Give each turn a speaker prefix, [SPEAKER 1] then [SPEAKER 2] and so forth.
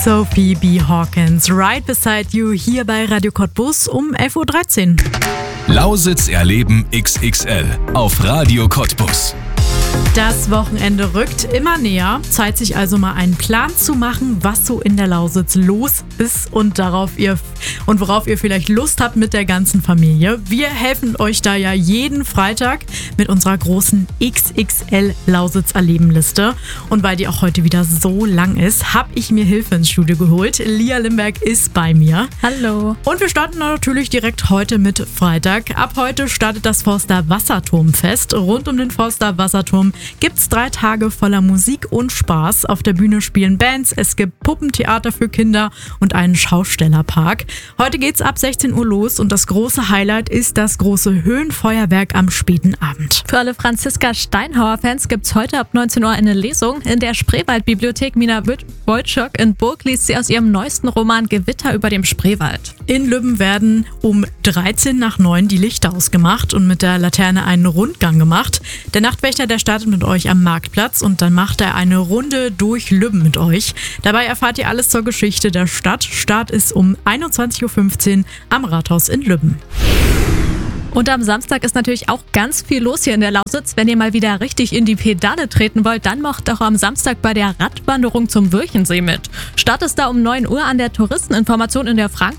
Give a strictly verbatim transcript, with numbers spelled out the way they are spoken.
[SPEAKER 1] Sophie B. Hawkins, Right Beside You, hier bei Radio Cottbus um elf Uhr dreizehn.
[SPEAKER 2] Lausitz erleben X X L auf Radio Cottbus.
[SPEAKER 1] Das Wochenende rückt immer näher. Zeit, sich also mal einen Plan zu machen, was so in der Lausitz los ist und darauf ihr und worauf ihr vielleicht Lust habt mit der ganzen Familie. Wir helfen euch da ja jeden Freitag mit unserer großen X X L Lausitz erleben Liste. Und weil die auch heute wieder so lang ist, habe ich mir Hilfe ins Studio geholt. Lia Limberg ist bei mir.
[SPEAKER 3] Hallo.
[SPEAKER 1] Und wir starten natürlich direkt heute mit Freitag. Ab heute startet das Forster Wasserturmfest. Rund um den Forster Wasserturm gibt's drei Tage voller Musik und Spaß. Auf der Bühne spielen Bands, es gibt Puppentheater für Kinder und einen Schaustellerpark. Heute geht's ab sechzehn Uhr los und das große Highlight ist das große Höhenfeuerwerk am späten Abend.
[SPEAKER 3] Für alle Franziska Steinhauer-Fans gibt's heute ab neunzehn Uhr eine Lesung. In der Spreewaldbibliothek Mina Wojcik in Burg liest sie aus ihrem neuesten Roman Gewitter über dem Spreewald.
[SPEAKER 1] In Lübben werden um dreizehn nach neun die Lichter ausgemacht und mit der Laterne einen Rundgang gemacht. Der Nachtwächter, der startet mit euch am Marktplatz und dann macht er eine Runde durch Lübben mit euch. Dabei erfahrt ihr alles zur Geschichte der Stadt. Start ist um einundzwanzig Uhr fünfzehn am Rathaus in Lübben.
[SPEAKER 3] Und am Samstag ist natürlich auch ganz viel los hier in der Lausitz. Wenn ihr mal wieder richtig in die Pedale treten wollt, dann macht auch am Samstag bei der Radwanderung zum Würchensee mit. Start ist da um neun Uhr an der Touristeninformation in der Frankfurt